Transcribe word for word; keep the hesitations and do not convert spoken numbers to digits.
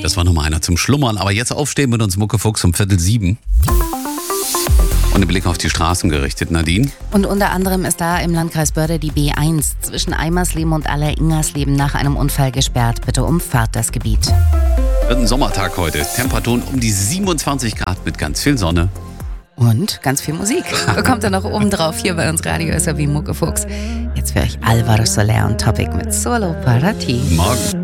Das war nochmal einer zum Schlummern. Aber jetzt aufstehen mit uns Muckefuchs um Viertel sieben. Und den Blick auf die Straßen gerichtet, Nadine. Und unter anderem ist da im Landkreis Börde die B eins zwischen Eimersleben und Alleringersleben nach einem Unfall gesperrt. Bitte umfahrt das Gebiet. Wird ein Sommertag heute. Temperaturen um die siebenundzwanzig Grad mit ganz viel Sonne. Und ganz viel Musik. Bekommt ihr noch oben drauf hier bei uns Radio S R W Muckefuchs. Jetzt für euch Alvaro Soler und Topic mit Solo para ti. Morgen.